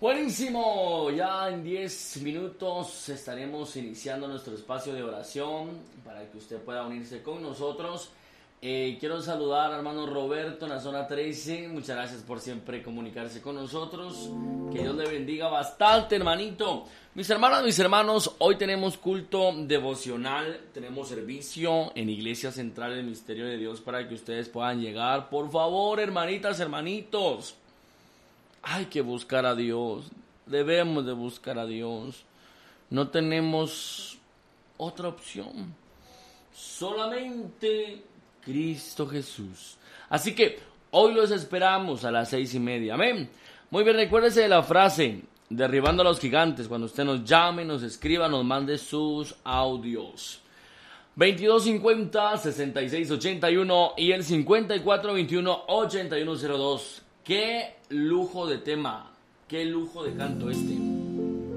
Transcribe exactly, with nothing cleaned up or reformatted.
Buenísimo, ya en diez minutos estaremos iniciando nuestro espacio de oración para que usted pueda unirse con nosotros. Eh, quiero saludar al hermano Roberto en la zona trece, muchas gracias por siempre comunicarse con nosotros, que Dios le bendiga bastante, hermanito. Mis hermanas, mis hermanos, hoy tenemos culto devocional, tenemos servicio en Iglesia Central del Misterio de Dios para que ustedes puedan llegar. Por favor, hermanitas, hermanitos, hay que buscar a Dios, debemos de buscar a Dios, no tenemos otra opción, solamente Cristo Jesús. Así que hoy los esperamos a las seis y media, amén. Muy bien, recuérdese de la frase, derribando a los gigantes, cuando usted nos llame, nos escriba, nos mande sus audios. veintidós cincuenta, sesenta y seis ochenta y uno y el cincuenta y cuatro veintiuno, ochenta y uno cero dos. Qué lujo de tema, qué lujo de canto este.